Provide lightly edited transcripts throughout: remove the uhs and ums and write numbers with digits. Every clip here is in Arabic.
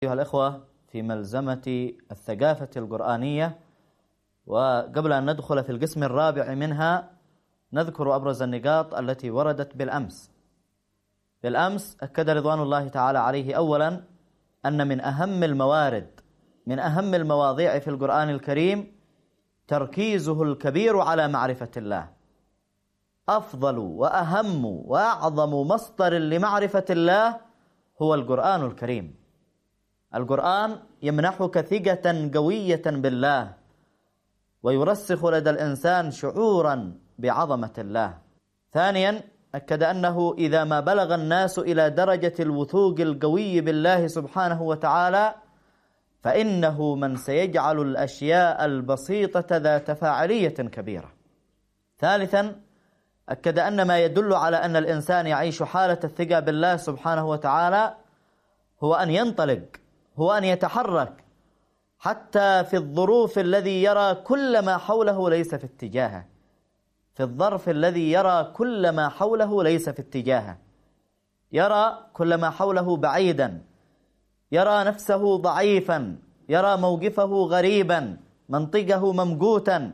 أيها الإخوة، في ملزمة الثقافة القرآنية، وقبل أن ندخل في القسم الرابع منها نذكر أبرز النقاط التي وردت بالأمس. أكد رضوان الله تعالى عليه أولا أن من أهم المواضيع في القرآن الكريم تركيزه الكبير على معرفة الله. أفضل وأهم وأعظم مصدر لمعرفة الله هو القرآن الكريم. القرآن يمنحك ثقة قوية بالله، ويرسخ لدى الإنسان شعورا بعظمة الله. ثانيا، أكد أنه إذا ما بلغ الناس إلى درجة الوثوق القوي بالله سبحانه وتعالى فإنه من سيجعل الأشياء البسيطة ذات فاعلية كبيرة. ثالثا، أكد أن ما يدل على أن الإنسان يعيش حالة الثقة بالله سبحانه وتعالى هو أن ينطلق، هو أن يتحرك حتى في الظروف الذي يرى كل ما حوله ليس في اتجاهه، في الظرف الذي يرى كل ما حوله ليس في اتجاهه، يرى كل ما حوله بعيدا، يرى نفسه ضعيفا، يرى موقفه غريبا، منطقه ممقوتا.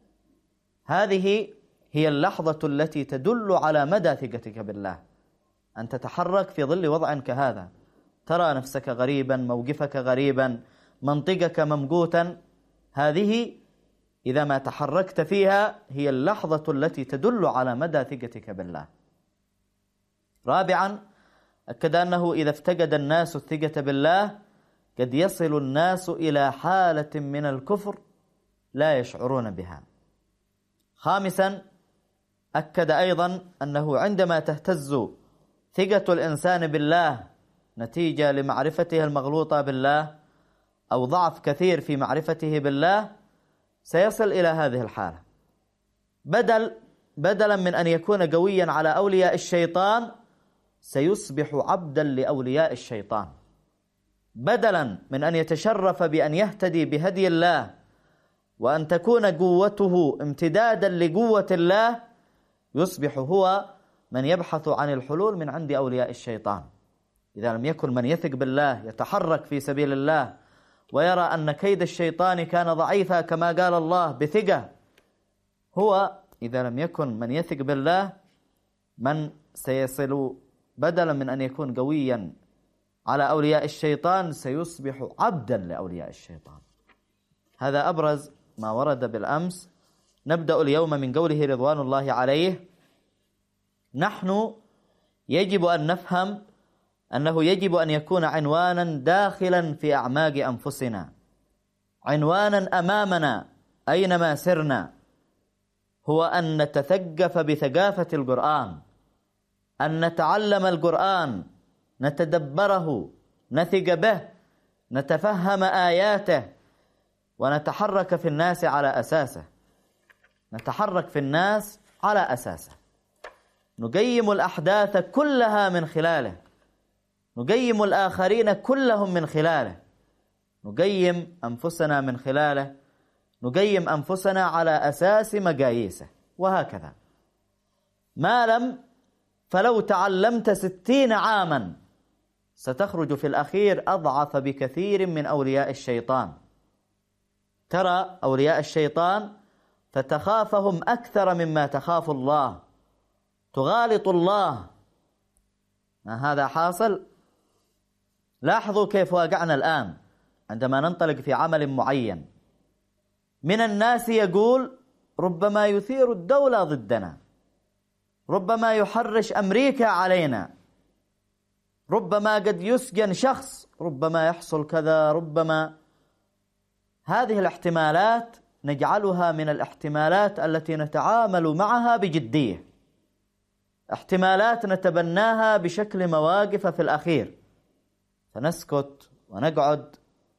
هذه هي اللحظة التي تدل على مدى ثقتك بالله، أن تتحرك في ظل وضع كهذا، ترى نفسك غريبا، موقفك غريبا، منطقك ممقوتا. هذه إذا ما تحركت فيها هي اللحظة التي تدل على مدى ثقتك بالله. رابعا، أكد أنه إذا افتقد الناس الثقة بالله قد يصل الناس إلى حالة من الكفر لا يشعرون بها. خامسا، أكد أيضا أنه عندما تهتز ثقة الإنسان بالله نتيجة لمعرفته المغلوطة بالله أو ضعف كثير في معرفته بالله سيصل إلى هذه الحالة. بدلا من أن يكون قويا على أولياء الشيطان سيصبح عبدا لأولياء الشيطان. بدلا من أن يتشرف بأن يهتدي بهدي الله وأن تكون قوته امتدادا لقوة الله يصبح هو من يبحث عن الحلول من عند أولياء الشيطان. إذا لم يكن من يثق بالله يتحرك في سبيل الله ويرى أن كيد الشيطان كان ضعيفا كما قال الله بثقة، هو إذا لم يكن من يثق بالله من سيصل بدلا من أن يكون قويا على أولياء الشيطان سيصبح عبدا لأولياء الشيطان. هذا أبرز ما ورد بالأمس. نبدأ اليوم من قوله رضوان الله عليه: نحن يجب أن نفهم أنه يجب أن يكون عنوانا داخلا في أعماق أنفسنا، عنوانا أمامنا أينما سرنا، هو أن نتثقف بثقافة القرآن، أن نتعلم القرآن، نتدبره، نثق به، نتفهم آياته، ونتحرك في الناس على أساسه. نتحرك في الناس على أساسه، نقيم الأحداث كلها من خلاله، نقيم الآخرين كلهم من خلاله، نقيم أنفسنا من خلاله، نقيم أنفسنا على أساس مقاييسه، وهكذا. ما لم فلو تعلمت 60 عاما ستخرج في الأخير أضعف بكثير من أولياء الشيطان. ترى أولياء الشيطان فتخافهم أكثر مما تخاف الله، تغالط الله. ما هذا حاصل؟ لاحظوا كيف واقعنا الآن عندما ننطلق في عمل معين. من الناس يقول ربما يثير الدولة ضدنا، ربما يحرش أمريكا علينا، ربما قد يسجن شخص، ربما يحصل كذا، ربما. هذه الاحتمالات نجعلها من الاحتمالات التي نتعامل معها بجدية، احتمالات نتبناها بشكل مواقف في الأخير فنسكت ونقعد.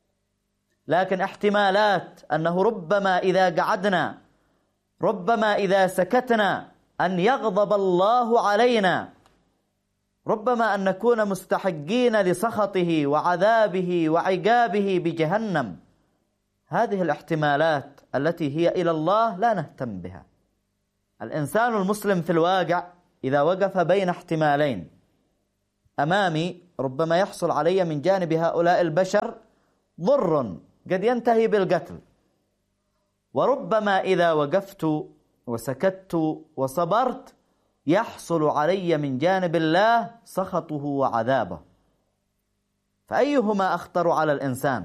لكن احتمالات أنه ربما إذا قعدنا، ربما إذا سكتنا أن يغضب الله علينا، ربما أن نكون مستحقين لسخطه وعذابه وعقابه بجهنم. هذه الاحتمالات التي هي إلى الله لا نهتم بها. الإنسان المسلم في الواقع إذا وقف بين احتمالين أمامي ربما يحصل علي من جانب هؤلاء البشر ضر قد ينتهي بالقتل، وربما إذا وقفت وسكت وصبرت يحصل علي من جانب الله سخطه وعذابه. فأيهما أخطر على الإنسان؟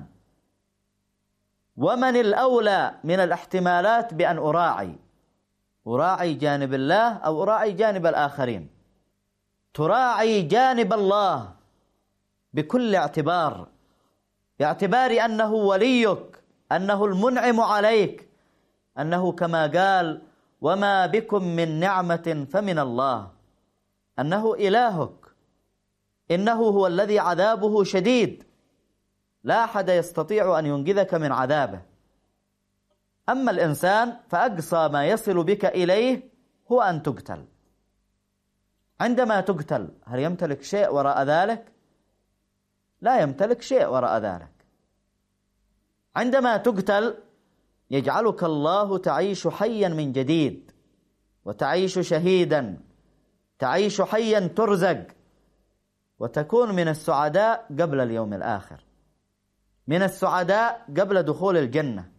ومن الأولى من الاحتمالات بأن أراعي جانب الله أو أراعي جانب الآخرين؟ تراعي جانب الله بكل اعتبار، باعتبار أنه وليك، أنه المنعم عليك، أنه كما قال وما بكم من نعمة فمن الله، أنه إلهك، إنه هو الذي عذابه شديد، لا أحد يستطيع أن ينقذك من عذابه. أما الإنسان فأقصى ما يصل بك إليه هو أن تقتل. عندما تقتل هل يمتلك شيء وراء ذلك؟ لا يمتلك شيء وراء ذلك. عندما تقتل يجعلك الله تعيش حيا من جديد، وتعيش شهيدا، تعيش حيا ترزق، وتكون من السعداء قبل اليوم الآخر، من السعداء قبل دخول الجنة.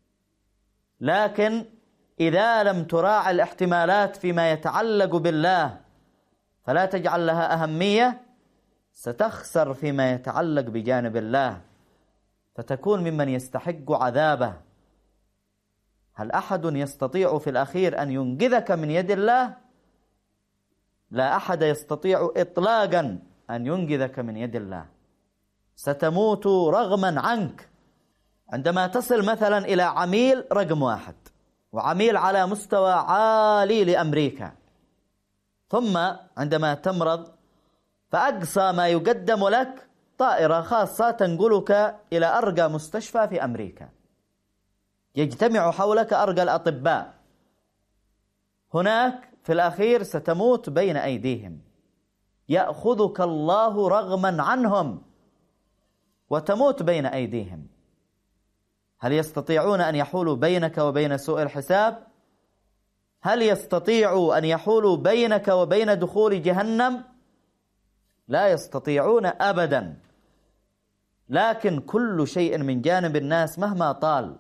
لكن إذا لم تراعي الاحتمالات فيما يتعلق بالله فلا تجعل لها أهمية، ستخسر فيما يتعلق بجانب الله، فتكون ممن يستحق عذابه. هل أحد يستطيع في الأخير أن ينقذك من يد الله؟ لا أحد يستطيع إطلاقا أن ينقذك من يد الله. ستموت رغما عنك. عندما تصل مثلا إلى عميل رقم 1 وعميل على مستوى عالي لأمريكا، ثم عندما تمرض فأقصى ما يقدم لك طائرة خاصة تنقلك إلى أرقى مستشفى في أمريكا، يجتمع حولك أرقى الأطباء. هناك في الأخير ستموت بين أيديهم، يأخذك الله رغما عنهم وتموت بين أيديهم. هل يستطيعون أن يحولوا بينك وبين سوء الحساب؟ هل يستطيعوا أن يحولوا بينك وبين دخول جهنم؟ لا يستطيعون أبدا. لكن كل شيء من جانب الناس مهما طال،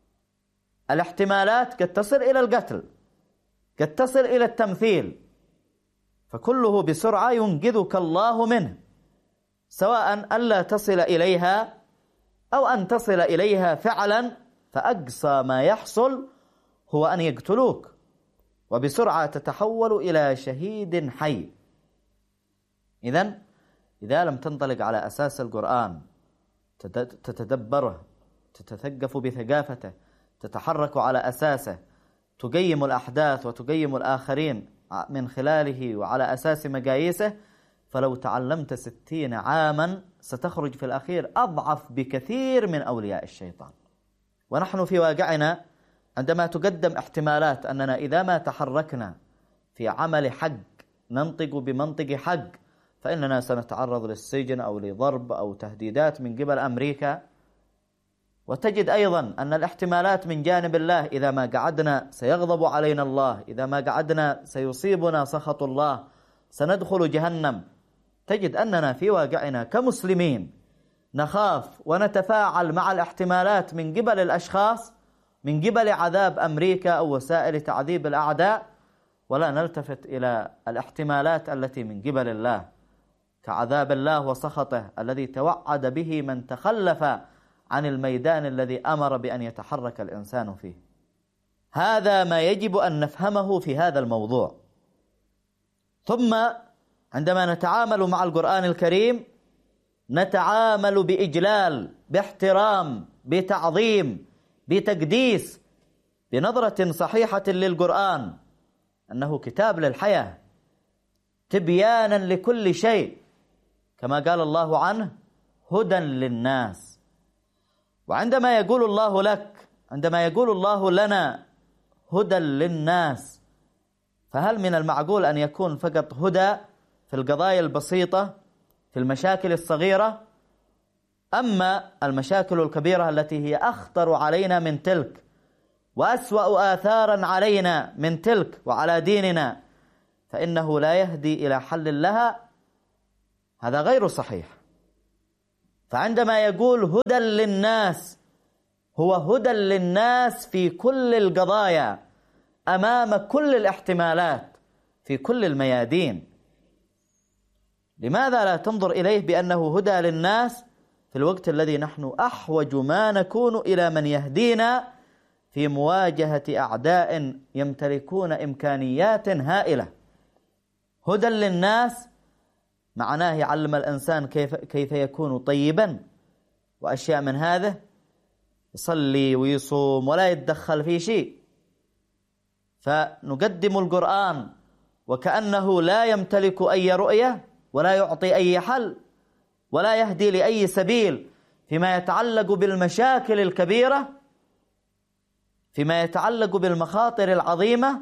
الاحتمالات قد تصل إلى القتل، قد تصل إلى التمثيل، فكله بسرعة ينقذك الله منه، سواء ألا تصل إليها أو أن تصل إليها فعلا، فأقصى ما يحصل هو أن يقتلوك، وبسرعة تتحول إلى شهيد حي. إذن إذا لم تنطلق على أساس القرآن، تتدبره، تتثقف بثقافته، تتحرك على أساسه، تقيم الأحداث وتقيم الآخرين من خلاله وعلى أساس مقاييسه، فلو تعلمت 60 عاما ستخرج في الأخير أضعف بكثير من أولياء الشيطان. ونحن في واقعنا عندما تقدم احتمالات أننا إذا ما تحركنا في عمل حق، ننطق بمنطق حق، فإننا سنتعرض للسجن أو لضرب أو تهديدات من قبل أمريكا. وتجد أيضا أن الاحتمالات من جانب الله، إذا ما قعدنا سيغضب علينا الله، إذا ما قعدنا سيصيبنا سخط الله، سندخل جهنم. تجد أننا في واقعنا كمسلمين نخاف ونتفاعل مع الاحتمالات من قبل الأشخاص، من قبل عذاب أمريكا أو وسائل تعذيب الأعداء، ولا نلتفت إلى الاحتمالات التي من قبل الله، كعذاب الله وسخطه الذي توعد به من تخلف عن الميدان الذي أمر بأن يتحرك الإنسان فيه. هذا ما يجب أن نفهمه في هذا الموضوع. ثم عندما نتعامل مع القرآن الكريم نتعامل بإجلال، باحترام، بتعظيم، بتقديس، بنظرة صحيحة للقرآن، أنه كتاب للحياة، تبيانا لكل شيء، كما قال الله عنه هدى للناس. وعندما يقول الله لك، عندما يقول الله لنا هدى للناس، فهل من المعقول أن يكون فقط هدى في القضايا البسيطة، في المشاكل الصغيرة؟ أما المشاكل الكبيرة التي هي أخطر علينا من تلك وأسوأ آثارا علينا من تلك وعلى ديننا، فإنه لا يهدي إلى حل لها هذا غير صحيح. فعندما يقول هدى للناس، هو هدى للناس في كل القضايا، أمام كل الاحتمالات، في كل الميادين. لماذا لا تنظر إليه بأنه هدى للناس في الوقت الذي نحن أحوج ما نكون إلى من يهدينا في مواجهة أعداء يمتلكون إمكانيات هائلة؟ هدى للناس معناه يعلم الإنسان كيف يكون طيبا وأشياء من هذا، يصلي ويصوم ولا يتدخل في شيء. فنقدم القرآن وكأنه لا يمتلك أي رؤية ولا يعطي أي حل ولا يهدي لأي سبيل فيما يتعلق بالمشاكل الكبيرة، فيما يتعلق بالمخاطر العظيمة.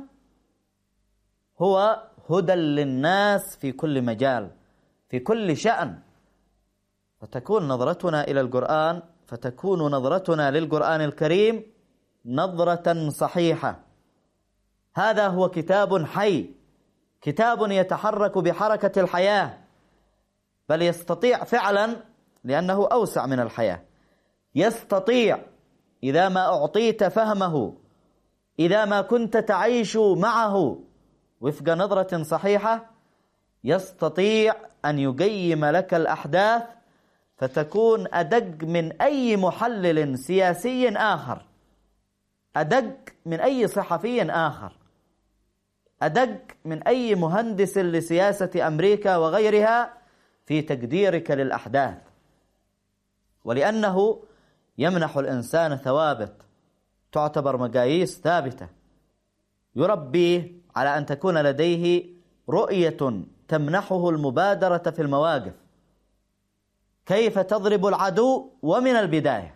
هو هدى للناس في كل مجال، في كل شأن. فتكون نظرتنا إلى القرآن، فتكون نظرتنا للقرآن الكريم نظرة صحيحة. هذا هو كتاب حي، كتاب يتحرك بحركة الحياة، بل يستطيع فعلا، لأنه أوسع من الحياة، يستطيع إذا ما أعطيت فهمه، إذا ما كنت تعيش معه وفق نظرة صحيحة، يستطيع أن يقيم لك الأحداث فتكون أدق من أي محلل سياسي آخر، أدق من أي صحفي آخر، أدق من أي مهندس لسياسة أمريكا وغيرها في تقديرك للأحداث. ولأنه يمنح الإنسان ثوابت تعتبر مقاييس ثابتة، يربيه على أن تكون لديه رؤية تمنحه المبادرة في المواقف، كيف تضرب العدو ومن البداية،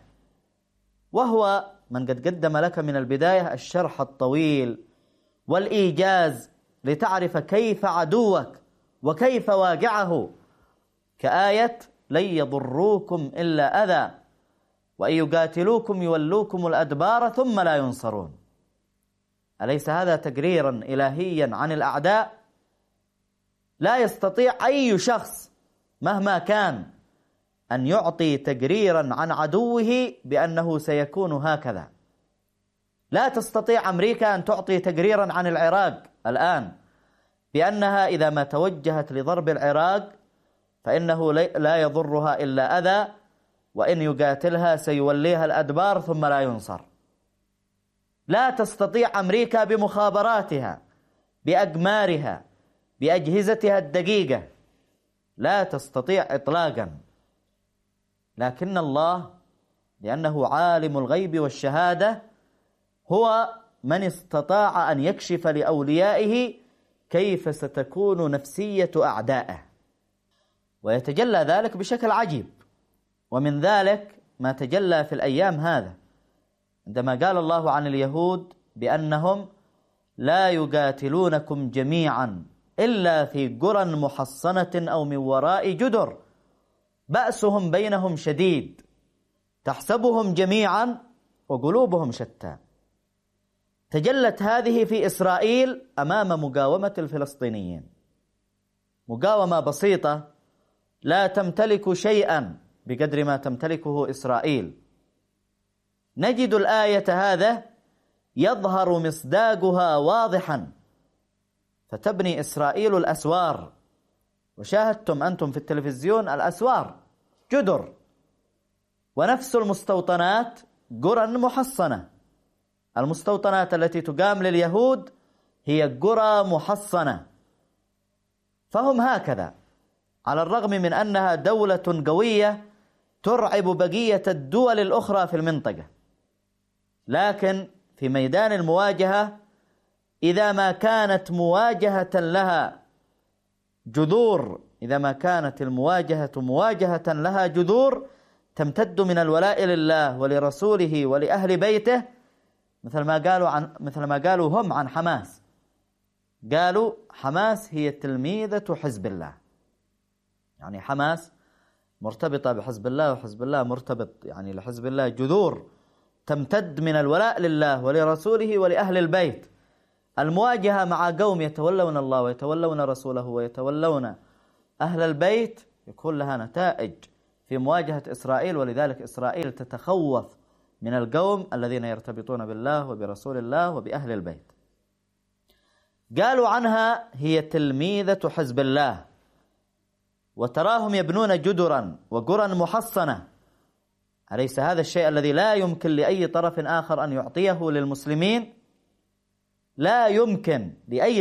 وهو من قد قدم لك من البداية الشرح الطويل والإيجاز لتعرف كيف عدوك وكيف واقعه، كآية لن يضروكم إلا أذى وإن يقاتلوكم يولوكم الأدبار ثم لا ينصرون. أليس هذا تقريرا إلهيا عن الأعداء؟ لا يستطيع أي شخص مهما كان أن يعطي تقريرا عن عدوه بأنه سيكون هكذا. لا تستطيع أمريكا أن تعطي تقريرا عن العراق الآن بأنها إذا ما توجهت لضرب العراق فإنه لا يضرها إلا أذى، وإن يقاتلها سيوليها الأدبار ثم لا ينصر. لا تستطيع أمريكا بمخابراتها، بأقمارها، بأجهزتها الدقيقة، لا تستطيع إطلاقا. لكن الله لأنه عالم الغيب والشهادة هو من استطاع أن يكشف لأوليائه كيف ستكون نفسية أعدائه، ويتجلى ذلك بشكل عجيب. ومن ذلك ما تجلى في الأيام هذا عندما قال الله عن اليهود بأنهم لا يقاتلونكم جميعا إلا في قرى محصنة أو من وراء جدر بأسهم بينهم شديد تحسبهم جميعا وقلوبهم شتى. تجلت هذه في إسرائيل أمام مقاومة الفلسطينيين، مقاومة بسيطة لا تمتلك شيئا بقدر ما تمتلكه إسرائيل. نجد الآية هذا يظهر مصداقها واضحا، فتبني إسرائيل الأسوار، وشاهدتم أنتم في التلفزيون الأسوار جدر، ونفس المستوطنات قرى محصنة. المستوطنات التي تقام لليهود هي قرى محصنة. فهم هكذا على الرغم من أنها دولة قوية ترعب بقية الدول الأخرى في المنطقة، لكن في ميدان المواجهة إذا ما كانت مواجهة لها جذور، إذا ما كانت المواجهة مواجهة لها جذور تمتد من الولاء لله ولرسوله ولأهل بيته، مثل ما قالوا هم عن حماس. قالوا حماس هي تلميذة حزب الله، يعني حماس مرتبطة بحزب الله وحزب الله مرتبط يعني لحزب الله، جذور تمتد من الولاء لله ولرسوله ولأهل البيت. المواجهة مع قوم يتولون الله ويتولون رسوله ويتولون أهل البيت يكون لها نتائج في مواجهة إسرائيل، ولذلك إسرائيل تتخوف من القوم الذين يرتبطون بالله وبرسول الله وبأهل البيت. قالوا عنها هي تلميذة حزب الله، وتراهم يبنون جدرا وقرى محصنة. أليس هذا الشيء الذي لا يمكن لأي طرف آخر أن يعطيه للمسلمين؟ لا يمكن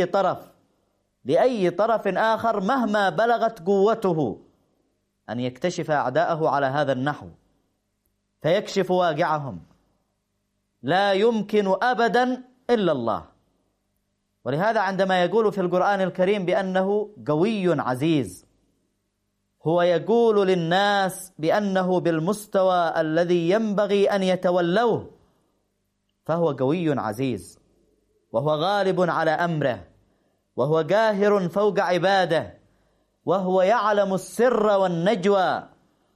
لأي طرف آخر مهما بلغت قوته أن يكتشف أعداءه على هذا النحو فيكشف واقعهم. لا يمكن أبدا إلا الله. ولهذا عندما يقول في القرآن الكريم بأنه قوي عزيز، هو يقول للناس بأنه بالمستوى الذي ينبغي أن يتولوه، فهو قوي عزيز، وهو غالب على أمره، وهو قاهر فوق عباده، وهو يعلم السر والنجوى،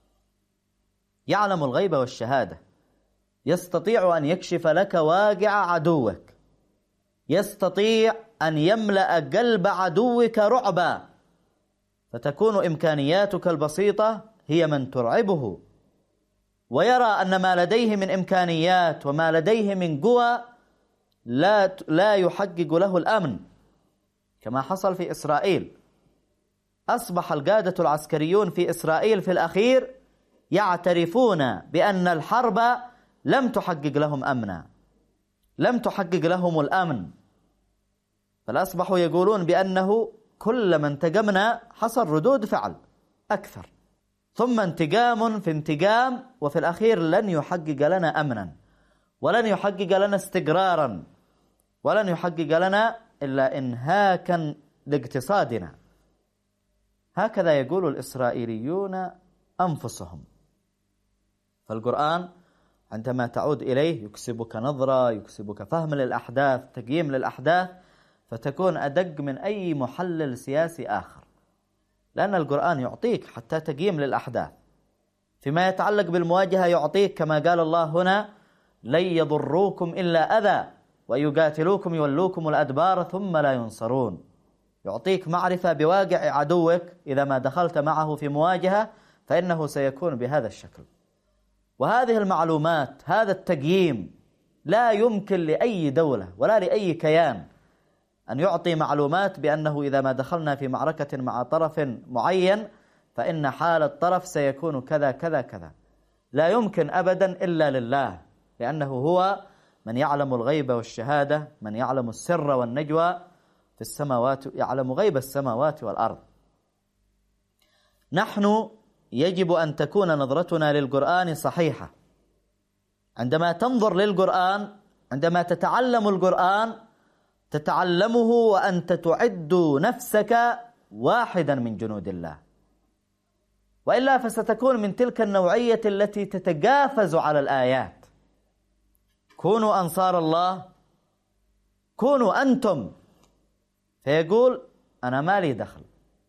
يعلم الغيب والشهادة، يستطيع أن يكشف لك واقع عدوك، يستطيع أن يملأ قلب عدوك رعبا، فتكون إمكانياتك البسيطة هي من ترعبه، ويرى أن ما لديه من إمكانيات وما لديه من قوى لا يحقق له الأمن، كما حصل في إسرائيل. أصبح القادة العسكريون في إسرائيل في الأخير يعترفون بأن الحرب لم تحقق لهم أمنا، لم تحقق لهم الأمن، بل أصبحوا يقولون بأنه كلما انتقمنا حصل ردود فعل أكثر، ثم انتقام في انتقام، وفي الأخير لن يحقق لنا أمنا، ولن يحقق لنا استقرارا، ولن يحقق لنا إلا إنهاكا لاقتصادنا. هكذا يقول الإسرائيليون أنفسهم. فالقرآن عندما تعود إليه يكسبك نظرة، يكسبك فهم للأحداث، تقييم للأحداث، فتكون أدق من أي محلل سياسي آخر، لأن القرآن يعطيك حتى تقييم للأحداث. فيما يتعلق بالمواجهة يعطيك كما قال الله هنا: لن يضروكم إلا أذى ويقاتلوكم يولوكم الأدبار ثم لا ينصرون. يعطيك معرفة بواقع عدوك، إذا ما دخلت معه في مواجهة فإنه سيكون بهذا الشكل. وهذه المعلومات، هذا التقييم، لا يمكن لأي دولة ولا لأي كيان أن يعطي معلومات بأنه إذا ما دخلنا في معركة مع طرف معين فإن حال الطرف سيكون كذا كذا كذا. لا يمكن أبدا إلا لله، لأنه هو من يعلم الغيب والشهادة، من يعلم السر والنجوى في السماوات، يعلم غيب السماوات والأرض. نحن يجب أن تكون نظرتنا للقرآن صحيحة. عندما تنظر للقرآن، عندما تتعلم القرآن، تتعلمه وأنت تعد نفسك واحدا من جنود الله، وإلا فستكون من تلك النوعية التي تتجافز على الآيات. كونوا أنصار الله، كونوا أنتم، فيقول أنا ما لي دخل.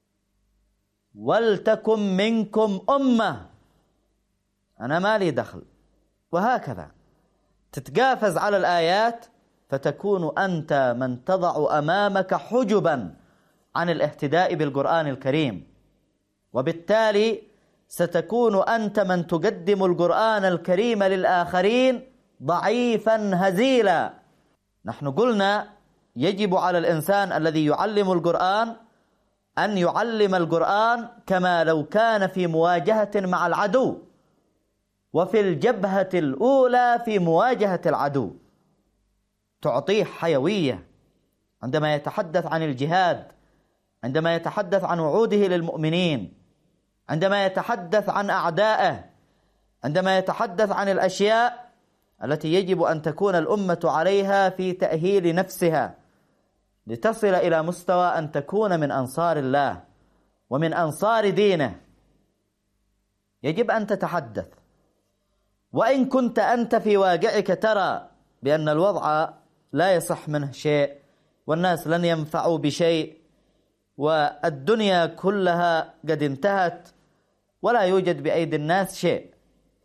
ولتكن منكم أمة، أنا ما لي دخل. وهكذا تتجافز على الآيات، فتكون أنت من تضع أمامك حجبا عن الاهتداء بالقرآن الكريم، وبالتالي ستكون أنت من تقدم القرآن الكريم للآخرين ضعيفا هزيلا. نحن قلنا يجب على الإنسان الذي يعلم القرآن أن يعلم القرآن كما لو كان في مواجهة مع العدو، وفي الجبهة الأولى في مواجهة العدو، تعطيه حيوية عندما يتحدث عن الجهاد، عندما يتحدث عن وعوده للمؤمنين، عندما يتحدث عن أعدائه، عندما يتحدث عن الأشياء التي يجب أن تكون الأمة عليها في تأهيل نفسها لتصل إلى مستوى أن تكون من أنصار الله ومن أنصار دينه. يجب أن تتحدث، وإن كنت أنت في واقعك ترى بأن الوضع لا يصح منه شيء، والناس لن ينفعوا بشيء، والدنيا كلها قد انتهت، ولا يوجد بأيدي الناس شيء،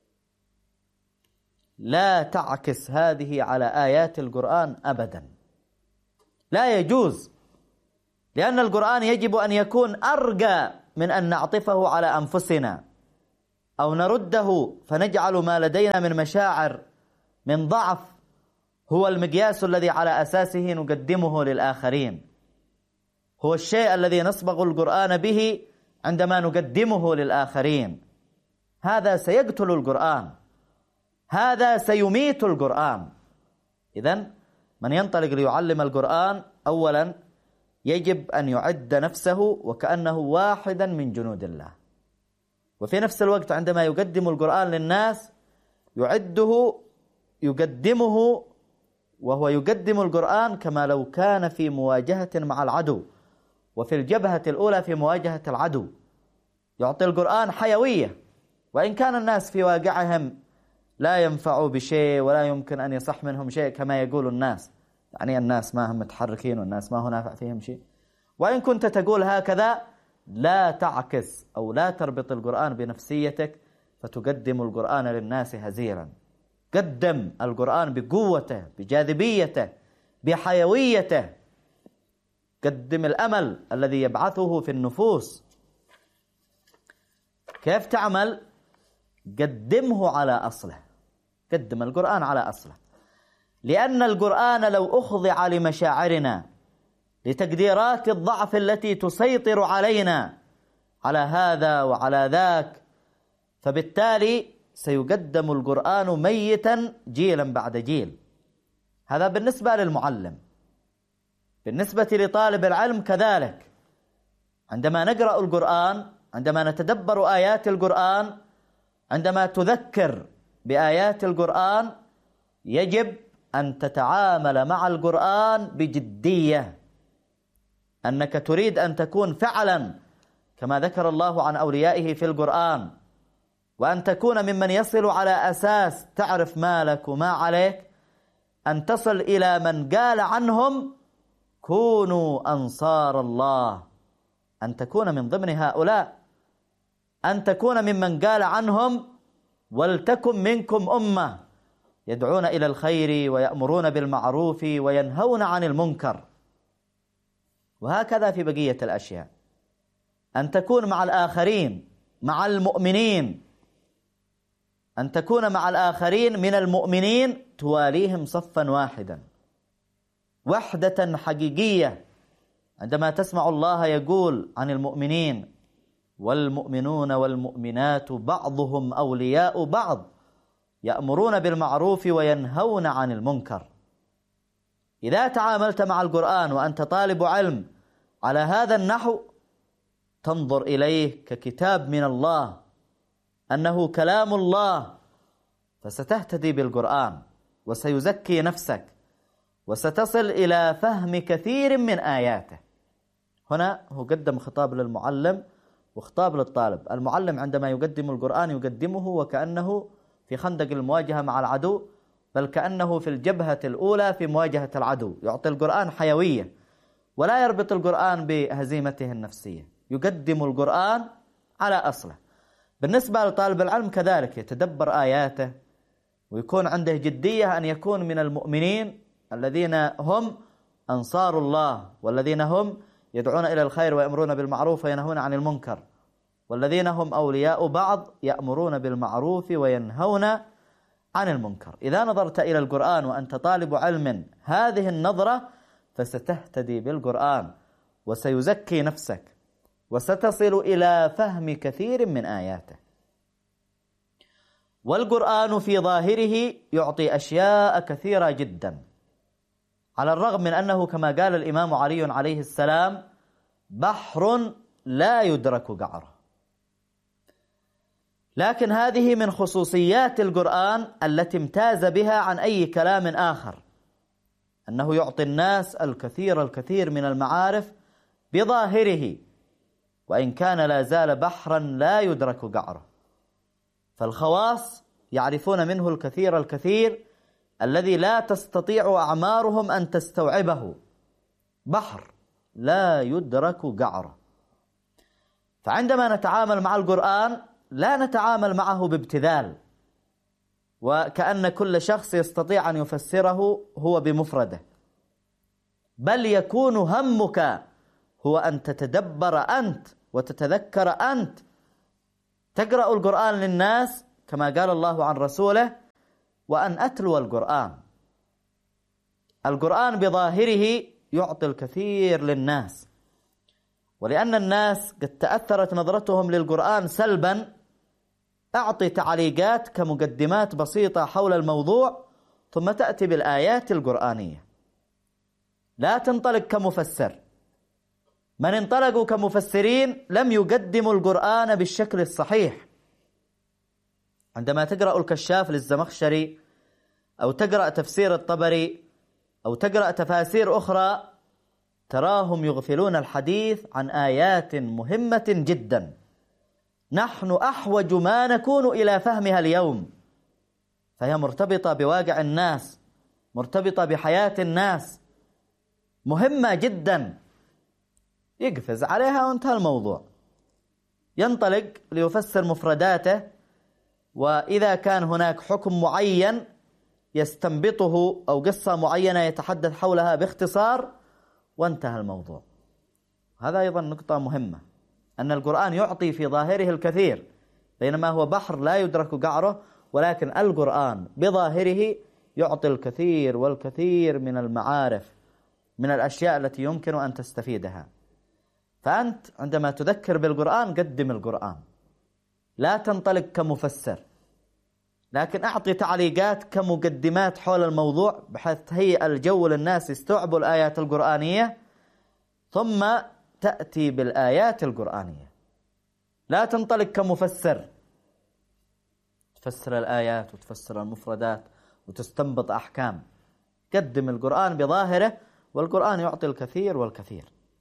لا تعكس هذه على آيات القرآن أبدا، لا يجوز. لأن القرآن يجب أن يكون أرقى من أن نعطفه على أنفسنا أو نرده فنجعل ما لدينا من مشاعر من ضعف هو المقياس الذي على أساسه نقدمه للآخرين، هو الشيء الذي نصبغ القرآن به عندما نقدمه للآخرين. هذا سيقتل القرآن، هذا سيميت القرآن. إذن من ينطلق ليعلم القرآن أولا يجب أن يعد نفسه وكأنه واحدا من جنود الله، وفي نفس الوقت عندما يقدم القرآن للناس يقدمه وهو يقدم القرآن كما لو كان في مواجهة مع العدو، وفي الجبهة الأولى في مواجهة العدو. يعطي القرآن حيوية، وإن كان الناس في واقعهم لا ينفعوا بشيء ولا يمكن أن يصح منهم شيء كما يقول الناس، يعني الناس ما هم متحركين والناس ما هو نافع فيهم شيء، وإن كنت تقول هكذا لا تعكس أو لا تربط القرآن بنفسيتك فتقدم القرآن للناس هزيلا. قدم القرآن بقوته، بجاذبيته، بحيويته. قدم الأمل الذي يبعثه في النفوس. كيف تعمل؟ قدمه على أصله، قدم القرآن على أصله، لأن القرآن لو أخضع لمشاعرنا، لتقديرات الضعف التي تسيطر علينا على هذا وعلى ذاك، فبالتالي سيقدم القرآن ميتا جيلا بعد جيل. هذا بالنسبة للمعلم. بالنسبة لطالب العلم كذلك، عندما نقرأ القرآن، عندما نتدبر آيات القرآن، عندما تذكر بآيات القرآن، يجب أن تتعامل مع القرآن بجدية، أنك تريد أن تكون فعلا كما ذكر الله عن أوليائه في القرآن، وأن تكون ممن يصل على أساس تعرف ما لك وما عليك، أن تصل إلى من قال عنهم كونوا أنصار الله، أن تكون من ضمن هؤلاء، أن تكون ممن قال عنهم ولتكن منكم أمة يدعون إلى الخير ويأمرون بالمعروف وينهون عن المنكر. وهكذا في بقية الأشياء، أن تكون مع الآخرين، مع المؤمنين، أن تكون مع الآخرين من المؤمنين تواليهم صفا واحدا، وحدة حقيقية. عندما تسمع الله يقول عن المؤمنين والمؤمنون والمؤمنات بعضهم أولياء بعض يأمرون بالمعروف وينهون عن المنكر. إذا تعاملت مع القرآن وأنت طالب علم على هذا النحو، تنظر إليه ككتاب من الله، أنه كلام الله، فستهتدي بالقرآن وسيزكي نفسك وستصل إلى فهم كثير من آياته. هنا هو قدم خطاب للمعلم وخطاب للطالب. المعلم عندما يقدم القرآن يقدمه وكأنه في خندق المواجهة مع العدو، بل كأنه في الجبهة الأولى في مواجهة العدو. يعطي القرآن حيوية ولا يربط القرآن بهزيمته النفسية، يقدم القرآن على أصله. بالنسبة لطالب العلم كذلك، يتدبر آياته ويكون عنده جدية أن يكون من المؤمنين الذين هم أنصار الله، والذين هم يدعون إلى الخير ويأمرون بالمعروف وينهون عن المنكر، والذين هم أولياء بعض يأمرون بالمعروف وينهون عن المنكر. إذا نظرت إلى القرآن وأنت طالب علم هذه النظرة، فستهتدي بالقرآن وسيزكي نفسك وستصل إلى فهم كثير من آياته. والقرآن في ظاهره يعطي أشياء كثيرة جدا، على الرغم من أنه كما قال الإمام علي عليه السلام بحر لا يدرك قعره. لكن هذه من خصوصيات القرآن التي امتاز بها عن أي كلام آخر، أنه يعطي الناس الكثير من المعارف بظاهره، وإن كان لا زال بحرا لا يدرك قعره. فالخواص يعرفون منه الكثير الذي لا تستطيع أعمارهم أن تستوعبه، بحر لا يدرك قعره. فعندما نتعامل مع القرآن لا نتعامل معه بابتذال، وكأن كل شخص يستطيع أن يفسره هو بمفرده، بل يكون همك هو أن تتدبر أنت وتتذكر أنت تقرأ القرآن للناس كما قال الله عن رسوله وأن أتلو القرآن. القرآن بظاهره يعطي الكثير للناس، ولأن الناس قد تأثرت نظرتهم للقرآن سلبا أعطي تعليقات كمقدمات بسيطة حول الموضوع ثم تأتي بالآيات القرآنية. لا تنطلق كمفسر. من انطلقوا كمفسرين لم يقدموا القرآن بالشكل الصحيح. عندما تقرأ الكشاف للزمخشري أو تقرأ تفسير الطبري أو تقرأ تفاسير أخرى تراهم يغفلون الحديث عن آيات مهمة جدا نحن أحوج ما نكون إلى فهمها اليوم، فهي مرتبطة بواقع الناس، مرتبطة بحياة الناس، مهمة جدا. يقفز عليها وانتهى الموضوع، ينطلق ليفسر مفرداته، وإذا كان هناك حكم معين يستنبطه أو قصة معينة يتحدث حولها باختصار وانتهى الموضوع. هذا أيضا نقطة مهمة، أن القرآن يعطي في ظاهره الكثير، بينما هو بحر لا يدرك قعره، ولكن القرآن بظاهره يعطي الكثير والكثير من المعارف، من الأشياء التي يمكن أن تستفيدها. فأنت عندما تذكر بالقرآن قدم القرآن، لا تنطلق كمفسر، لكن أعطي تعليقات كمقدمات حول الموضوع بحيث تهيئ الجو للناس يستوعبوا الآيات القرآنية، ثم تأتي بالآيات القرآنية. لا تنطلق كمفسر تفسر الآيات وتفسر المفردات وتستنبط أحكام. قدم القرآن بظاهره، والقرآن يعطي الكثير والكثير.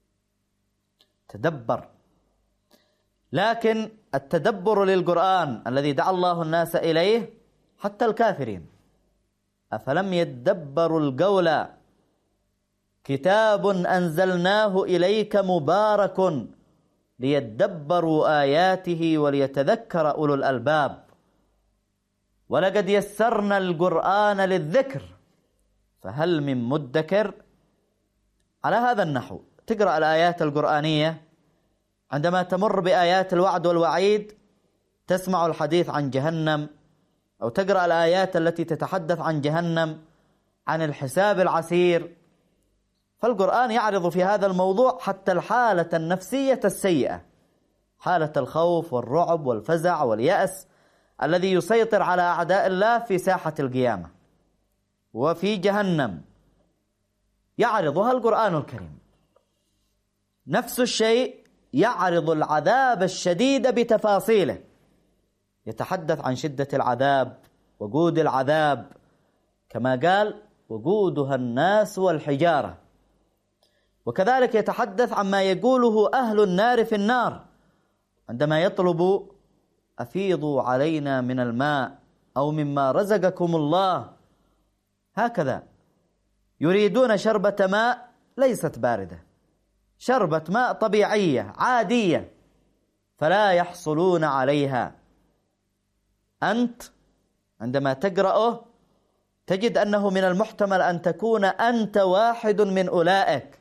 تدبر. لكن التدبر للقرآن الذي دعا الله الناس إليه حتى الكافرين، أفلم يدبروا القول كتاب أنزلناه إليك مبارك ليدبروا آياته وليتذكر أولو الألباب ولقد يسرنا القرآن للذكر فهل من مدكر. على هذا النحو تقرأ الآيات القرآنية، عندما تمر بآيات الوعد والوعيد تسمع الحديث عن جهنم، أو تقرأ الآيات التي تتحدث عن جهنم، عن الحساب العسير. فالقرآن يعرض في هذا الموضوع حتى الحالة النفسية السيئة، حالة الخوف والرعب والفزع واليأس الذي يسيطر على أعداء الله في ساحة القيامة وفي جهنم، يعرضها القرآن الكريم. نفس الشيء يعرض العذاب الشديد بتفاصيله، يتحدث عن شدة العذاب وجود العذاب، كما قال وجودها الناس والحجارة. وكذلك يتحدث عما يقوله أهل النار في النار عندما يطلب أفيضوا علينا من الماء أو مما رزقكم الله، هكذا يريدون شربة ماء ليست باردة، شربة ماء طبيعية عادية، فلا يحصلون عليها. أنت عندما تقرأه تجد أنه من المحتمل أن تكون أنت واحد من أولئك.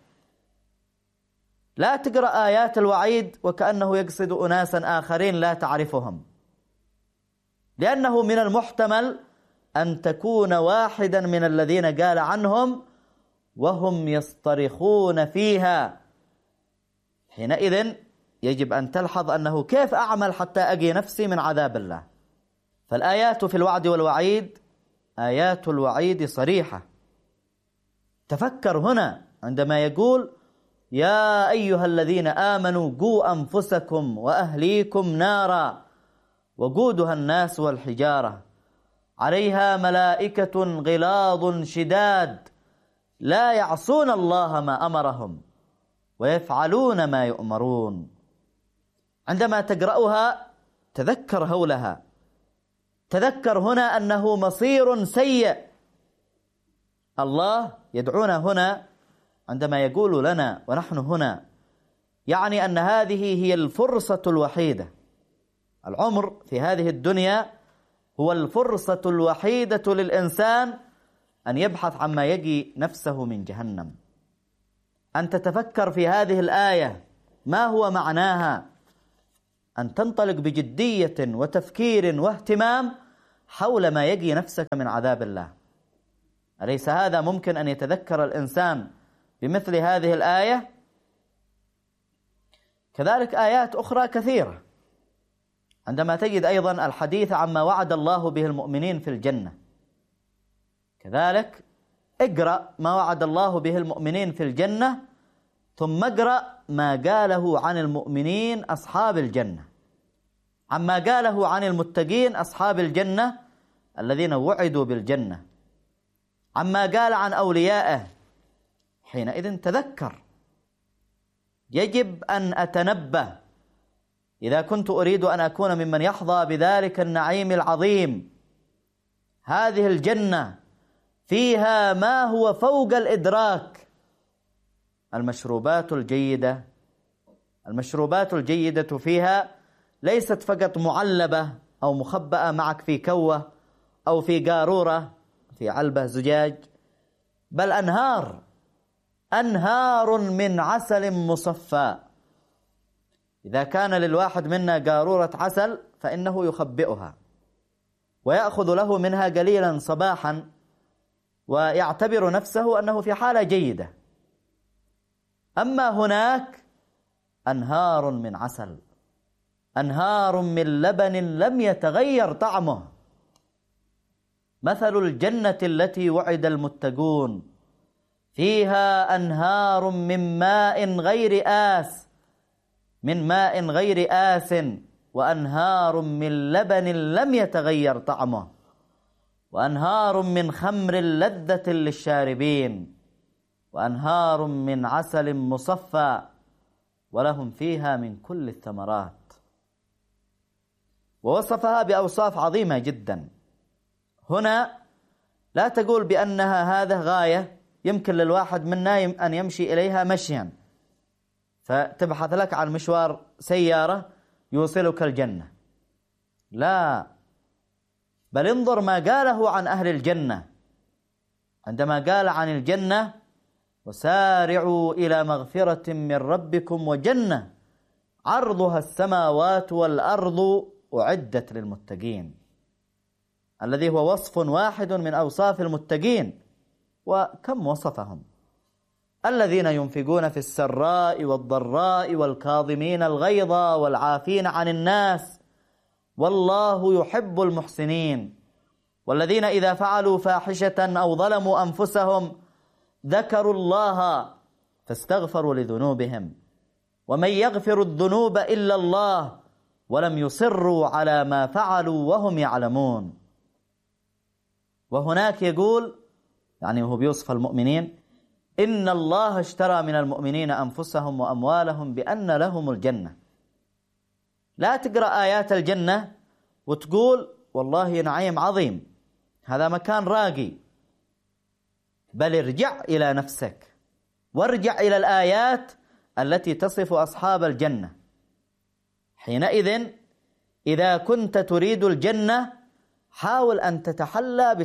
لا تقرأ آيات الوعيد وكأنه يقصد أناسا آخرين لا تعرفهم، لأنه من المحتمل أن تكون واحدا من الذين قال عنهم وهم يصطرخون فيها. حينئذ يجب أن تلحظ أنه كيف أعمل حتى أقي نفسي من عذاب الله. فالآيات في الوعد والوعيد آيات الوعيد صريحة. تفكر هنا عندما يقول يا أيها الذين آمنوا قوا أنفسكم وأهليكم نارا وقودها الناس والحجارة عليها ملائكة غلاظ شداد لا يعصون الله ما أمرهم ويفعلون ما يؤمرون. عندما تقرأها تذكر هولها، تذكر هنا أنه مصير سيء. الله يدعونا هنا عندما يقول لنا ونحن هنا، يعني أن هذه هي الفرصة الوحيدة. العمر في هذه الدنيا هو الفرصة الوحيدة للإنسان أن يبحث عما يقي نفسه من جهنم. أن تتفكر في هذه الآية ما هو معناها، أن تنطلق بجدية وتفكير واهتمام حول ما يقي نفسك من عذاب الله. أليس هذا ممكن أن يتذكر الإنسان بمثل هذه الآية؟ كذلك آيات أخرى كثيرة، عندما تجد أيضا الحديث عما وعد الله به المؤمنين في الجنة، كذلك اقرأ ما وعد الله به المؤمنين في الجنة، ثم اقرأ ما قاله عن المؤمنين أصحاب الجنة، عما قاله عن المتقين أصحاب الجنة الذين وعدوا بالجنة، عما قال عن أوليائه. حينئذ تذكر، يجب أن أتنبه إذا كنت أريد أن أكون ممن يحظى بذلك النعيم العظيم. هذه الجنة فيها ما هو فوق الإدراك. المشروبات الجيدة فيها ليست فقط معلبة أو مخبأة معك في كوة أو في قارورة في علبة زجاج، بل أنهار من عسل مصفى. إذا كان للواحد منا قارورة عسل فإنه يخبئها ويأخذ له منها قليلا صباحا ويعتبر نفسه أنه في حالة جيدة. أما هناك أنهار من عسل، أنهار من لبن لم يتغير طعمه. مثل الجنة التي وعد المتقون فيها أنهار من ماء غير آس وأنهار من لبن لم يتغير طعمه وأنهار من خمر لذة للشاربين وأنهار من عسل مصفى ولهم فيها من كل الثمرات. ووصفها بأوصاف عظيمة جدا. هنا لا تقول بأنها هذا غاية يمكن للواحد منا أن يمشي إليها مشيا، فتبحث لك عن مشوار سيارة يوصلك الجنة. لا، بل انظر ما قاله عن أهل الجنة عندما قال عن الجنة: وسارعوا إلى مغفرة من ربكم وجنة عرضها السماوات والأرض أعدت للمتقين، الذي هو وصف واحد من أوصاف المتقين. وكم وصفهم: الذين ينفقون في السراء والضراء والكاظمين الغيظ والعافين عن الناس والله يحب المحسنين، والذين إذا فعلوا فاحشة أو ظلموا أنفسهم ذكروا الله فاستغفروا لذنوبهم ومن يغفر الذنوب إلا الله ولم يصروا على ما فعلوا وهم يعلمون. وهناك يقول، يعني هو بيوصف المؤمنين: إن الله اشترى من المؤمنين أنفسهم وأموالهم بأن لهم الجنة. لا تقرأ آيات الجنة وتقول والله نعيم عظيم، هذا مكان راقي، بل ارجع إلى نفسك وارجع إلى الآيات التي تصف أصحاب الجنة. حينئذ إذا كنت تريد الجنة حاول أن تتحلى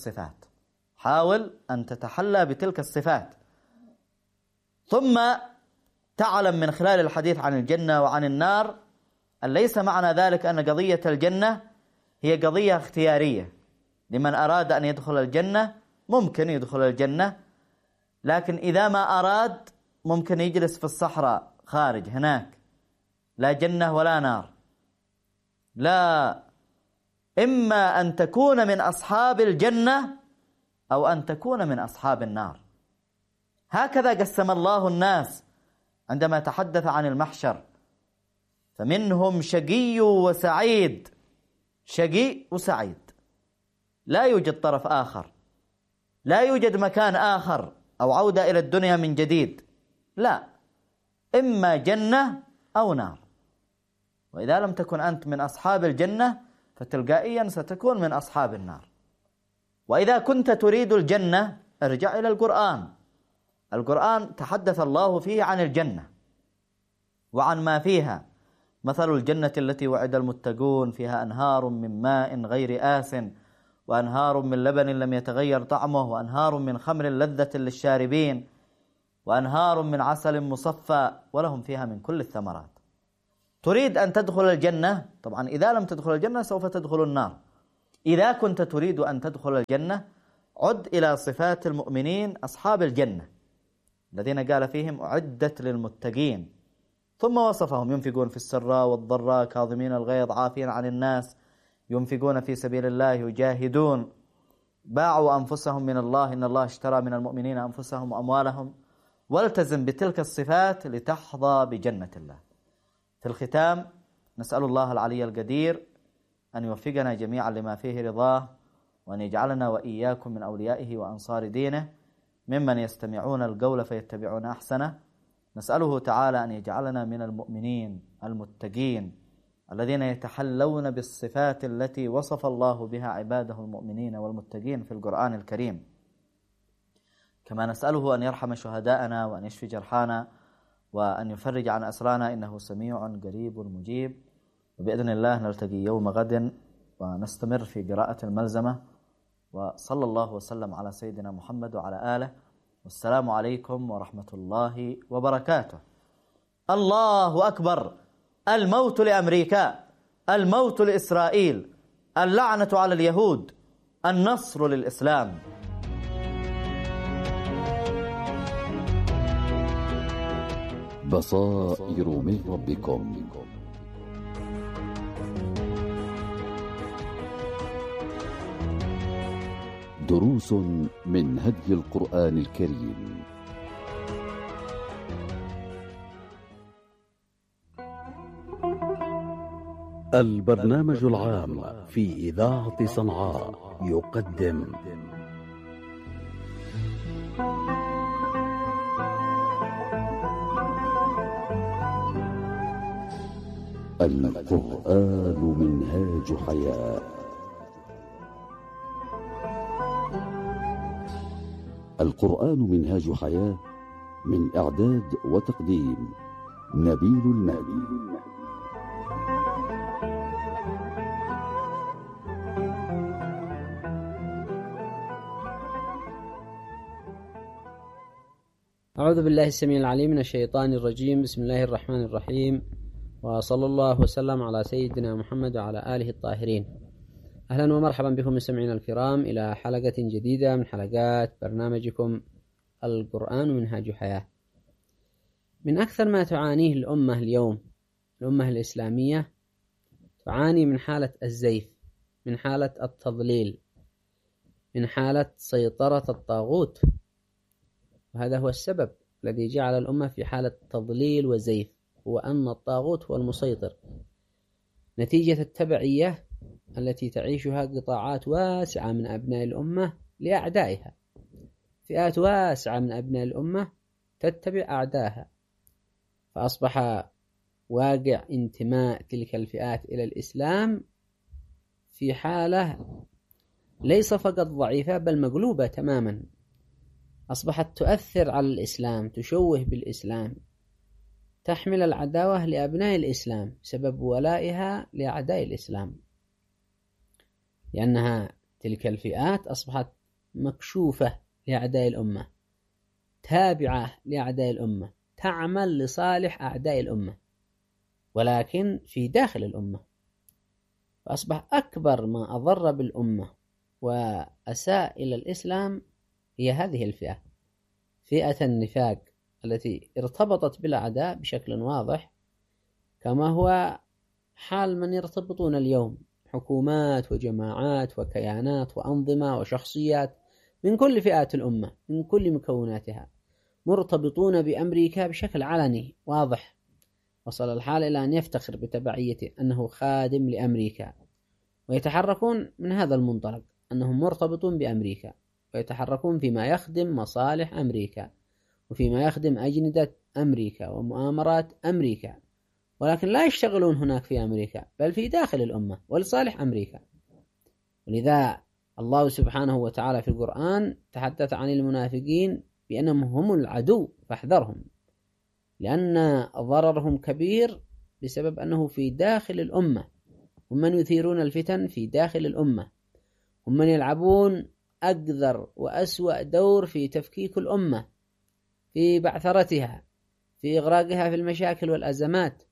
بتلك الصفات، ثم تعلم من خلال الحديث عن الجنة وعن النار أن ليس معنى ذلك أن قضية الجنة هي قضية اختيارية. لمن أراد أن يدخل الجنة ممكن يدخل الجنة، لكن إذا ما أراد ممكن يجلس في الصحراء خارج هناك، لا جنة ولا نار. لا، إما أن تكون من أصحاب الجنة أو أن تكون من أصحاب النار. هكذا قسم الله الناس عندما تحدث عن المحشر: فمنهم شقي وسعيد. شقي وسعيد، لا يوجد طرف آخر، لا يوجد مكان آخر أو عودة إلى الدنيا من جديد. لا، إما جنة أو نار. وإذا لم تكن أنت من أصحاب الجنة فتلقائيا ستكون من أصحاب النار. وإذا كنت تريد الجنة ارجع إلى القرآن. القرآن تحدث الله فيه عن الجنة وعن ما فيها: مثل الجنة التي وعد المتقون فيها أنهار من ماء غير آس وأنهار من لبن لم يتغير طعمه وأنهار من خمر لذة للشاربين وأنهار من عسل مصفى ولهم فيها من كل الثمرات. تريد أن تدخل الجنة، طبعا إذا لم تدخل الجنة سوف تدخل النار. إذا كنت تريد أن تدخل الجنة عد إلى صفات المؤمنين أصحاب الجنة الذين قال فيهم أعدت للمتقين، ثم وصفهم: ينفقون في السراء والضراء، كاظمين الغيظ، عافين عن الناس، ينفقون في سبيل الله، يجاهدون، باعوا أنفسهم من الله، إن الله اشترى من المؤمنين أنفسهم وأموالهم. والتزم بتلك الصفات لتحظى بجنة الله. في الختام نسأل الله العلي القدير أن يوفقنا جميعا لما فيه رضاه، وأن يجعلنا وإياكم من أوليائه وأنصار دينه، ممن يستمعون القول فيتبعون أحسنه. نسأله تعالى أن يجعلنا من المؤمنين المتقين الذين يتحلون بالصفات التي وصف الله بها عباده المؤمنين والمتقين في القرآن الكريم. كما نسأله أن يرحم شهداءنا وأن يشفي جرحانا وأن يفرج عن أسرانا، إنه سميع قريب مجيب. وبإذن الله نلتقي يوم غد ونستمر في قراءة الملزمة. وصلى الله وسلم على سيدنا محمد وعلى آله، والسلام عليكم ورحمة الله وبركاته. الله أكبر. الموت لأمريكا، الموت لإسرائيل، اللعنة على اليهود، النصر للإسلام. بصائر من ربكم. دروس من هدي القرآن الكريم. البرنامج العام في إذاعة صنعاء يقدم القرآن منهاج حياة. القرآن منهاج حياة، من إعداد وتقديم نبيل المهدي. أعوذ بالله السميع العليم من الشيطان الرجيم. بسم الله الرحمن الرحيم، وصلى الله وسلم على سيدنا محمد وعلى آله الطاهرين. أهلا ومرحبا بكم مستمعينا الكرام إلى حلقة جديدة من حلقات برنامجكم القرآن منهاج حياة. من أكثر ما تعانيه الأمة اليوم، الأمة الإسلامية، تعاني من حالة الزيف، من حالة التضليل، من حالة سيطرة الطاغوت. وهذا هو السبب الذي جعل الأمة في حالة تضليل وزيف، هو أن الطاغوت هو المسيطر، نتيجة التبعية التي تعيشها قطاعات واسعة من أبناء الأمة لأعدائها. فئات واسعة من أبناء الأمة تتبع أعدائها، فأصبح واقع انتماء تلك الفئات إلى الإسلام في حالة ليس فقط ضعيفة بل مقلوبة تماما. أصبحت تؤثر على الإسلام، تشوه بالإسلام، تحمل العداوة لأبناء الإسلام بسبب ولائها لأعداء الإسلام، لأنها تلك الفئات أصبحت مكشوفة لأعداء الأمة، تابعة لأعداء الأمة، تعمل لصالح أعداء الأمة، ولكن في داخل الأمة. فأصبح أكبر ما أضر بالأمة وأساء إلى الإسلام هي هذه الفئة، فئة النفاق التي ارتبطت بالأعداء بشكل واضح، كما هو حال من يرتبطون اليوم، حكومات وجماعات وكيانات وأنظمة وشخصيات من كل فئات الأمة، من كل مكوناتها، مرتبطون بأمريكا بشكل علني واضح. وصل الحال إلى أن يفتخر بتبعيته أنه خادم لأمريكا، ويتحركون من هذا المنطلق أنهم مرتبطون بأمريكا، ويتحركون فيما يخدم مصالح أمريكا وفيما يخدم أجندة أمريكا ومؤامرات أمريكا، ولكن لا يشتغلون هناك في أمريكا بل في داخل الأمة ولصالح أمريكا. ولذا الله سبحانه وتعالى في القرآن تحدث عن المنافقين بأنهم هم العدو فاحذرهم، لأن ضررهم كبير بسبب أنه في داخل الأمة، هم من يثيرون الفتن في داخل الأمة، هم من يلعبون أقذر وأسوأ دور في تفكيك الأمة، في بعثرتها، في إغراقها في المشاكل والأزمات.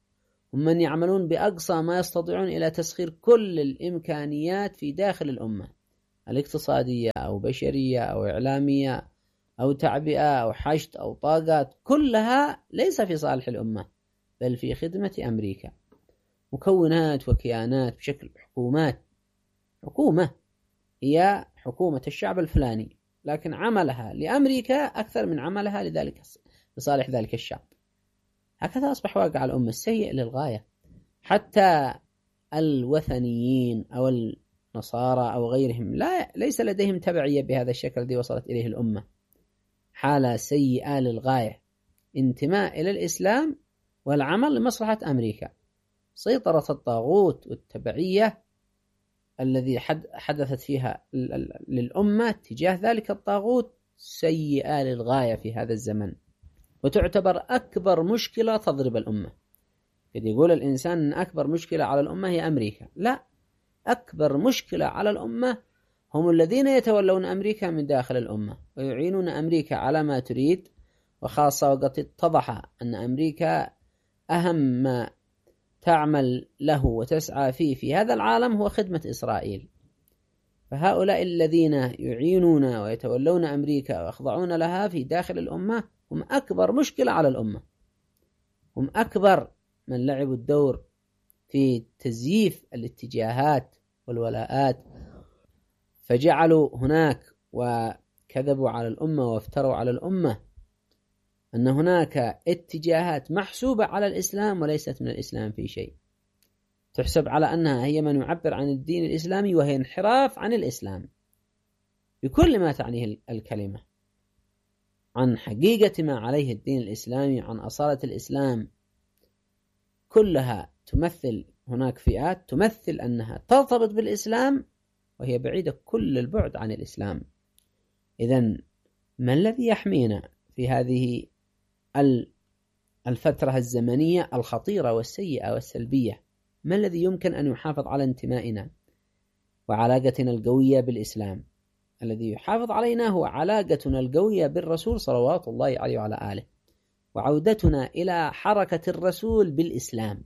هم من يعملون بأقصى ما يستطيعون إلى تسخير كل الإمكانيات في داخل الأمة، الاقتصادية أو بشرية أو إعلامية أو تعبئة أو حشد أو طاقات، كلها ليس في صالح الأمة بل في خدمة أمريكا. مكونات وكيانات بشكل حكومات، حكومة هي حكومة الشعب الفلاني، لكن عملها لأمريكا أكثر من عملها لصالح ذلك الشعب. هكذا أصبح واقع الأمة السيء للغاية. حتى الوثنيين أو النصارى أو غيرهم ليس لديهم تبعية بهذا الشكل الذي وصلت إليه الأمة. حالة سيئة للغاية، انتماء إلى الإسلام والعمل لمصلحة أمريكا. سيطرة الطاغوت والتبعية الذي حدثت فيها للأمة تجاه ذلك الطاغوت سيئة للغاية في هذا الزمن، وتعتبر أكبر مشكلة تضرب الأمة. قد يقول الإنسان أن أكبر مشكلة على الأمة هي أمريكا، لا، أكبر مشكلة على الأمة هم الذين يتولون أمريكا من داخل الأمة ويعينون أمريكا على ما تريد، وخاصة وقد اتضح أن أمريكا أهم ما تعمل له وتسعى فيه في هذا العالم هو خدمة إسرائيل. فهؤلاء الذين يعينون ويتولون أمريكا ويخضعون لها في داخل الأمة هم أكبر مشكلة على الأمة، هم أكبر من لعبوا الدور في تزييف الاتجاهات والولاءات، فجعلوا هناك وكذبوا على الأمة وافتروا على الأمة أن هناك اتجاهات محسوبة على الإسلام وليست من الإسلام في شيء، تحسب على أنها هي من يعبر عن الدين الإسلامي، وهي انحراف عن الإسلام بكل ما تعنيه الكلمة، عن حقيقة ما عليه الدين الإسلامي، عن أصالة الإسلام. كلها تمثل، هناك فئات تمثل أنها ترتبط بالإسلام وهي بعيدة كل البعد عن الإسلام. إذن ما الذي يحمينا في هذه الفترة الزمنية الخطيرة والسيئة والسلبية؟ ما الذي يمكن أن يحافظ على انتمائنا وعلاقتنا القوية بالإسلام؟ الذي يحافظ علينا هو علاقتنا القوية بالرسول صلوات الله عليه وعلى آله، وعودتنا إلى حركة الرسول بالإسلام،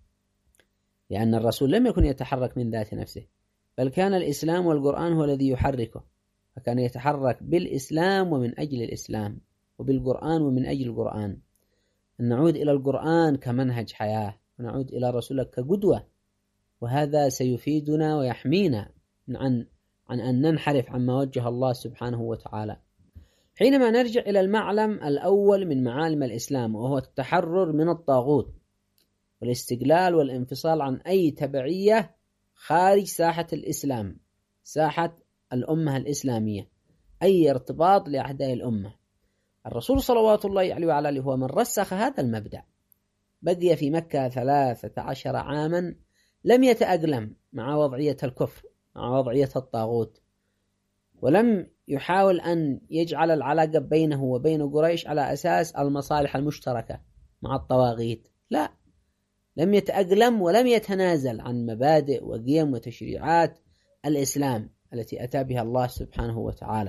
لأن الرسول لم يكن يتحرك من ذات نفسه، بل كان الإسلام والقرآن هو الذي يحركه، فكان يتحرك بالإسلام ومن أجل الإسلام، وبالقرآن ومن أجل القرآن. أن نعود إلى القرآن كمنهج حياة، ونعود إلى رسولك كقدوة، وهذا سيفيدنا ويحمينا عن أن ننحرف عما وجه الله سبحانه وتعالى. حينما نرجع إلى المعلم الأول من معالم الإسلام، وهو التحرر من الطاغوت والاستقلال والانفصال عن أي تبعية خارج ساحة الإسلام، ساحة الأمة الإسلامية، أي ارتباط لأعداء الأمة. الرسول صلوات الله عليه وعلى آله هو من رسخ هذا المبدأ. بقي في مكة 13 عاما لم يتأقلم مع وضعية الكفر، مع وضعية الطاغوت، ولم يحاول أن يجعل العلاقة بينه وبين قريش على أساس المصالح المشتركة مع الطواغيت، لا، لم يتأقلم ولم يتنازل عن مبادئ وقيم وتشريعات الإسلام التي أتى بها الله سبحانه وتعالى.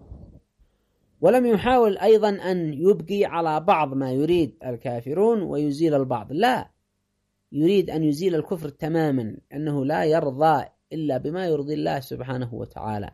ولم يحاول أيضا أن يبقي على بعض ما يريد الكافرون ويزيل البعض، لا، يريد أن يزيل الكفر تماما، أنه لا يرضى إلا بما يرضي الله سبحانه وتعالى.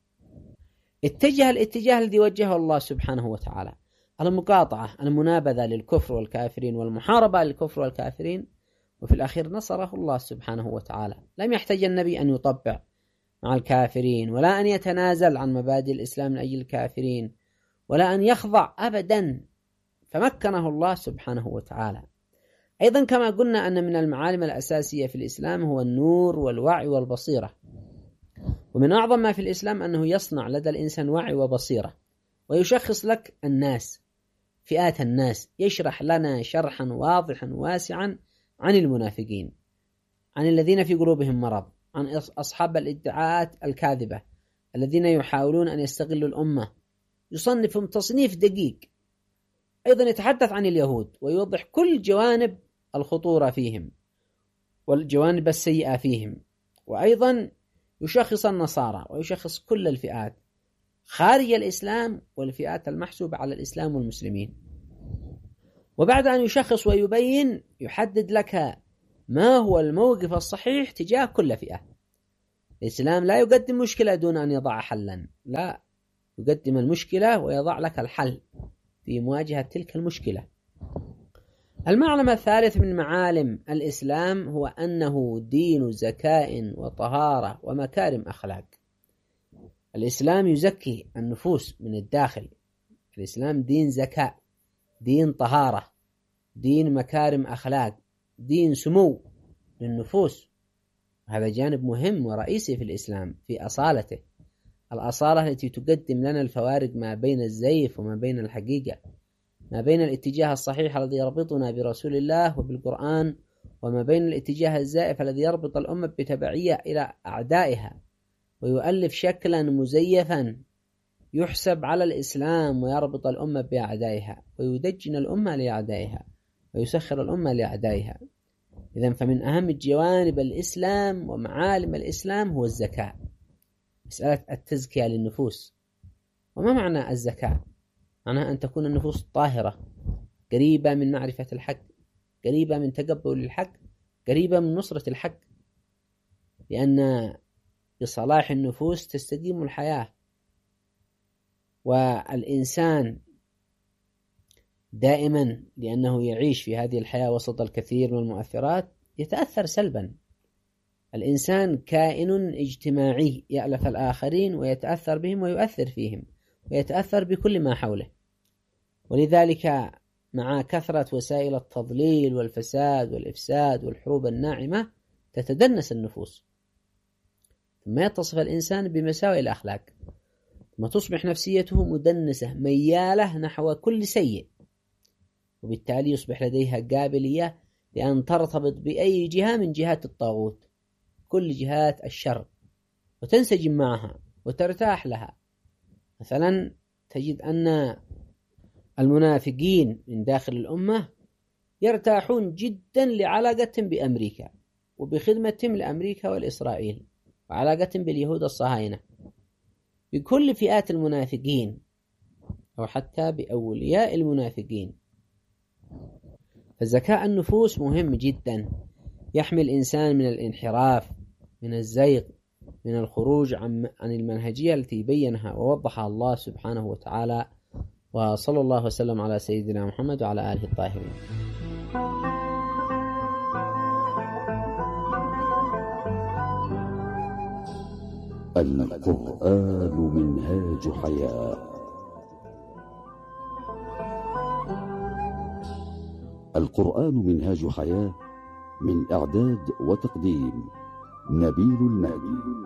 اتجه الاتجاه الذي وجهه الله سبحانه وتعالى، المقاطعة، المنابذة للكفر والكافرين والمحاربة للكفر والكافرين، وفي الأخير نصره الله سبحانه وتعالى. لم يحتاج النبي أن يطبع مع الكافرين، ولا أن يتنازل عن مبادئ الإسلام من أجل الكافرين، ولا أن يخضع أبدا، فمكنه الله سبحانه وتعالى. أيضا كما قلنا أن من المعالم الأساسية في الإسلام هو النور والوعي والبصيرة، ومن أعظم ما في الإسلام أنه يصنع لدى الإنسان وعي وبصيرة، ويشخص لك الناس، فئات الناس، يشرح لنا شرحا واضحا واسعا عن المنافقين، عن الذين في قلوبهم مرض، عن أصحاب الادعاءات الكاذبة الذين يحاولون أن يستغلوا الأمة، يصنفهم تصنيف دقيق. أيضا يتحدث عن اليهود ويوضح كل جوانب الخطورة فيهم والجوانب السيئة فيهم، وأيضا يشخص النصارى ويشخص كل الفئات خارج الإسلام والفئات المحسوبة على الإسلام والمسلمين. وبعد أن يشخص ويبين، يحدد لك ما هو الموقف الصحيح تجاه كل فئة. الإسلام لا يقدم مشكلة دون أن يضع حلا، لا، يقدم المشكلة ويضع لك الحل في مواجهة تلك المشكلة. المعلم الثالث من معالم الإسلام هو أنه دين زكاء وطهارة ومكارم أخلاق. الإسلام يزكي النفوس من الداخل. الإسلام دين زكاء، دين طهارة، دين مكارم أخلاق، دين سمو للنفوس. هذا جانب مهم ورئيسي في الإسلام في أصالته، الأصالة التي تقدم لنا الفوارق ما بين الزيف وما بين الحقيقة، ما بين الاتجاه الصحيح الذي يربطنا برسول الله وبالقرآن، وما بين الاتجاه الزائف الذي يربط الأمة بتبعية إلى أعدائها ويؤلف شكلا مزيفا يحسب على الإسلام ويربط الأمة بأعدائها ويدجن الأمة لأعدائها ويسخر الأمة لأعدائها. إذن فمن أهم جوانب الإسلام ومعالم الإسلام هو الزكاة، مسألة التزكية للنفوس. وما معنى الزكاة؟ معناها أن تكون النفوس طاهرة، قريبة من معرفة الحق، قريبة من تقبل الحق، قريبة من نصرة الحق، لأن بصلاح النفوس تستقيم الحياة. والإنسان دائما لأنه يعيش في هذه الحياة وسط الكثير من المؤثرات يتأثر سلبا. الإنسان كائن اجتماعي يألف الآخرين ويتأثر بهم ويؤثر فيهم ويتأثر بكل ما حوله. ولذلك مع كثرة وسائل التضليل والفساد والإفساد والحروب الناعمة تتدنس النفوس، ثم يتصف الإنسان بمساوئ الأخلاق، ثم تصبح نفسيته مدنسة ميالة نحو كل سيء، وبالتالي يصبح لديها قابلية لأن ترتبط بأي جهة من جهات الطاغوت، كل جهات الشر، وتنسجم معها وترتاح لها. مثلا تجد أن المنافقين من داخل الأمة يرتاحون جدا لعلاقتهم بأمريكا وبخدمتهم لأمريكا والإسرائيل وعلاقتهم باليهود الصهاينة، بكل فئات المنافقين أو حتى بأولياء المنافقين. فزكاء النفوس مهم جدا، يحمي الإنسان من الانحراف، من الزيغ، من الخروج عن المنهجية التي بينها ووضحها الله سبحانه وتعالى. وصلى الله وسلم على سيدنا محمد وعلى آله الطاهرين. القرآن منهاج حياة. القرآن منهاج حياة من إعداد وتقديم نبيل المهدي.